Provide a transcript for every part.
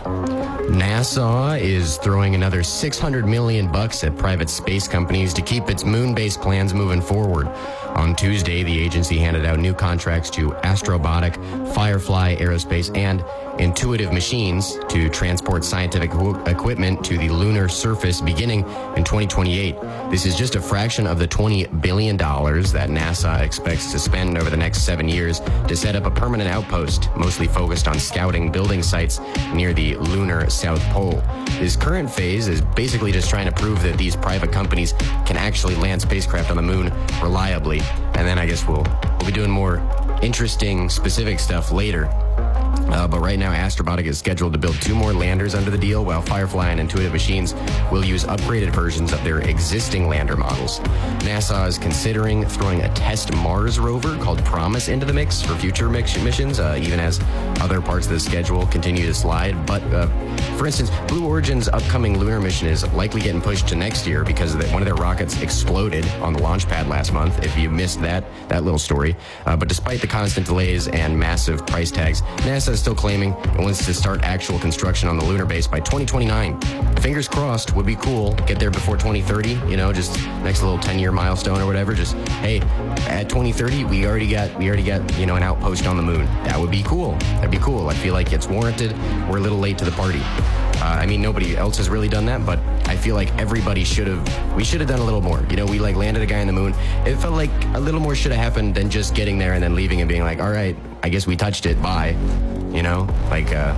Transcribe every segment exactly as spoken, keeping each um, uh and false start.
NASA is throwing another six hundred million bucks at private space companies to keep its moon-based plans moving forward. On Tuesday, the agency handed out new contracts to Astrobotic, Firefly Aerospace, and Intuitive Machines to transport scientific equipment to the lunar surface beginning in twenty twenty-eight. This is just a fraction of the twenty billion dollars that NASA expects to spend over the next seven years to set up a permanent outpost, mostly focused on scouting building sites near the lunar South Pole. This current phase is basically just trying to prove that these private companies can actually land spacecraft on the moon reliably. And then I guess we'll, we'll be doing more interesting, specific stuff later. Uh, but right now, Astrobotic is scheduled to build two more landers under the deal, while Firefly and Intuitive Machines will use upgraded versions of their existing lander models. NASA is considering throwing a test Mars rover called Promise into the mix for future mix missions, uh, even as other parts of the schedule continue to slide. But, uh, for instance, Blue Origin's upcoming lunar mission is likely getting pushed to next year because the, one of their rockets exploded on the launch pad last month, if you missed that, that little story. Uh, but despite the constant delays and massive price tags, NASA is still claiming it wants to start actual construction on the lunar base by twenty twenty-nine. Fingers crossed, would be cool. Get there before twenty thirty, you know, just next little ten-year milestone or whatever. Just, hey, at twenty thirty, we already got, we already got, you know, an outpost on the moon. That would be cool. That'd be cool. I feel like it's warranted. We're a little late to the party. Uh, I mean, nobody else has really done that, but I feel like everybody should have, we should have done a little more. You know, we like landed a guy on the moon. It felt like a little more should have happened than just getting there and then leaving and being like, all right, I guess we touched it, bye. You know, like, uh,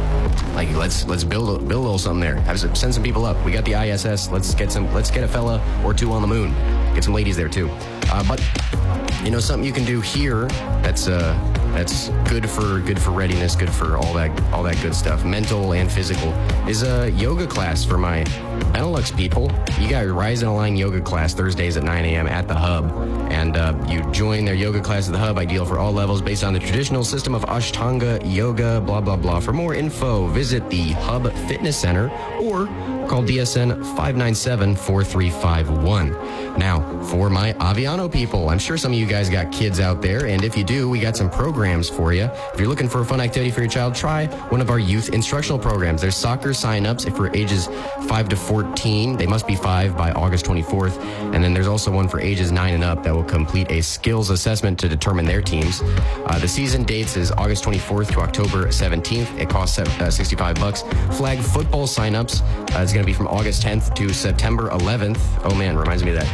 like let's let's build a, build a little something there. Have some, send some people up. We got the I S S. Let's get some. Let's get a fella or two on the moon. Get some ladies there too. Uh, but you know, something you can do here that's uh that's good for good for readiness, good for all that all that good stuff, mental and physical, is a yoga class for my Benelux people. You got Rise and Align yoga class Thursdays at nine a.m. at the Hub, and uh, you join their yoga class at the Hub, ideal for all levels, based on the traditional system of Ashtanga yoga. Blah blah blah. For more info, visit the Hub Fitness Center or call D S N five nine seven, four three five one. Now, for my Aviano people, I'm sure some of you guys got kids out there, and if you do, we got some programs for you. If you're looking for a fun activity for your child, try one of our youth instructional programs. There's soccer sign-ups if for ages five to fourteen. They must be five by August twenty-fourth. And then there's also one for ages nine and up that will complete a skills assessment to determine their teams. Uh, the season dates is August twenty-fourth to October seventeenth. It costs uh, sixty-five bucks. Flag football sign-ups uh, is going to be from August tenth to September eleventh. Oh man, reminds me of that